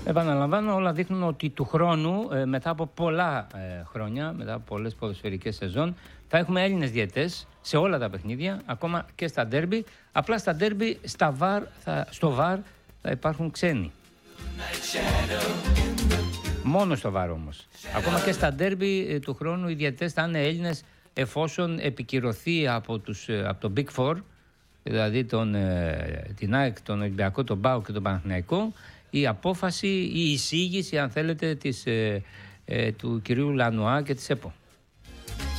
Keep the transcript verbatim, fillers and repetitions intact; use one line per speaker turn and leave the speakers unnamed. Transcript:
Επαναλαμβάνω, όλα δείχνουν ότι του χρόνου, μετά από πολλά χρόνια, μετά από πολλές ποδοσφαιρικές σεζόν, θα έχουμε Έλληνες διαιτητές σε όλα τα παιχνίδια, ακόμα και στα ντέρμπι. Απλά στα ντέρμπι, στα βαρ, θα, στο βαρ θα υπάρχουν ξένοι. Μόνο στο βαρ όμως. Ακόμα και στα ντέρμπι του χρόνου οι διαιτητές θα είναι Έλληνες, εφόσον επικυρωθεί από, τους, από το Big Four, δηλαδή τον, την ΑΕΚ, τον Ολυμπιακό, τον ΠΑΟΚ και τον Παναθηναϊκό, η απόφαση, η εισήγηση, αν θέλετε, της, ε, ε, του κυρίου Λανουά και της ΕΠΟ.